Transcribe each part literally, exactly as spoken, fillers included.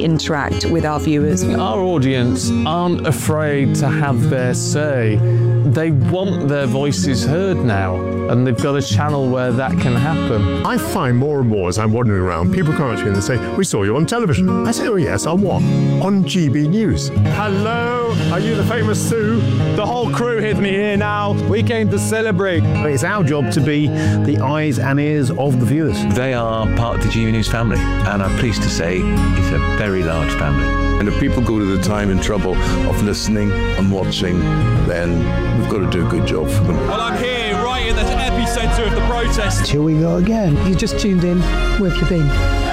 interact with our viewers. Our audience aren't afraid to have their say. They want their voices heard now, and they've got a channel where that can happen. I find more and more as I'm wandering around, people come up to me and they say, "We saw you on television." I say, "Oh yes, on what?" "On G B News." Hello, are you the famous Sue? The whole crew with me here now. We came to celebrate. It's our job to be the eyes and ears of the viewers. They are part of the G B News family, and I'm pleased to say it's a very large family. And if people go to the time and trouble of listening and watching, then we've got to do a good job for them. Well, I'm here right in the epicentre of the protest. Here we go again. You just tuned in. Where have you been?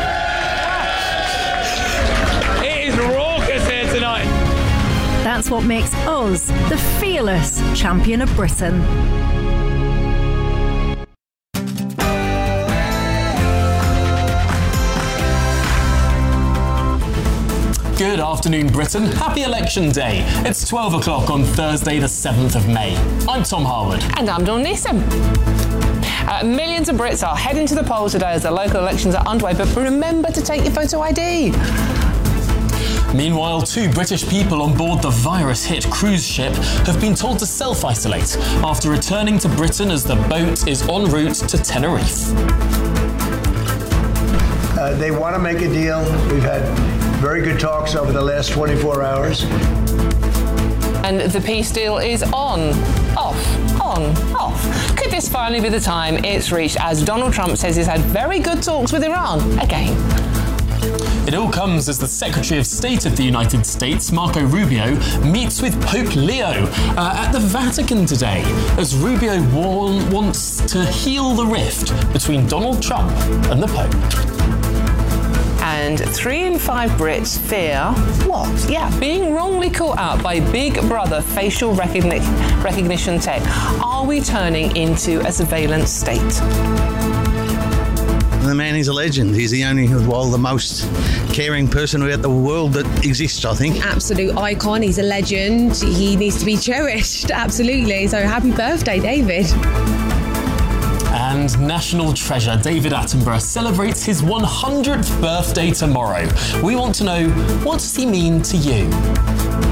It is raucous here tonight. That's what makes us the fearless champion of Britain. Good afternoon, Britain. Happy Election Day. It's twelve o'clock on Thursday, the seventh of May. I'm Tom Harwood. And I'm Dawn Neeson. Uh, millions of Brits are heading to the polls today as the local elections are underway, but remember to take your photo I D. Meanwhile, two British people on board the virus-hit cruise ship have been told to self-isolate after returning to Britain as the boat is en route to Tenerife. Uh, they want to make a deal. We've had very good talks over the last twenty-four hours. And the peace deal is on, off, on, off. Could this finally be the time it's reached as Donald Trump says he's had very good talks with Iran again? It all comes as the Secretary of State of the United States, Marco Rubio, meets with Pope Leo uh, at the Vatican today, as Rubio wa- wants to heal the rift between Donald Trump and the Pope. And three in five Brits fear what? Yeah, being wrongly caught out by Big Brother facial recogni- recognition tech. Are we turning into a surveillance state? The man is a legend. He's the only, well, the most caring person about the world that exists, I think. Absolute icon. He's a legend. He needs to be cherished. Absolutely. So happy birthday, David. And national treasure David Attenborough celebrates his one hundredth birthday tomorrow. We want to know, what does he mean to you?